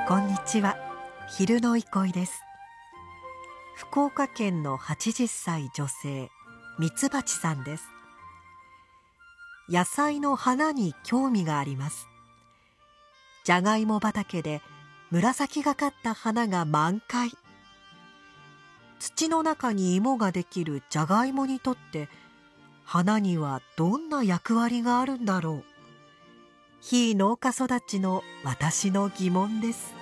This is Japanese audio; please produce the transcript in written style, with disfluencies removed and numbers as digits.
こんにちは。昼の憩いです。福岡県の80歳女性、ミツバチさんです。野菜の花に興味があります。じゃがいも畑で紫がかった花が満開。土の中に芋ができるじゃがいもにとって花にはどんな役割があるんだろう。非農家育ちの私の疑問です。